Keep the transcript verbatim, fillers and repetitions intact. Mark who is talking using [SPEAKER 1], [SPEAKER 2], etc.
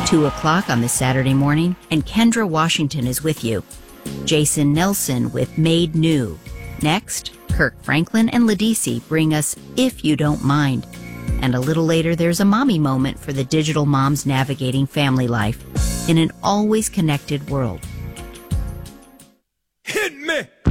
[SPEAKER 1] two o'clock on this Saturday morning, and Kendra Washington is with you. Jason Nelson with Made New. Next, Kirk Franklin and Ladisi bring us If You Don't Mind. And a little later, there's a mommy moment for the digital moms navigating family life in an always connected world.
[SPEAKER 2] Hit me!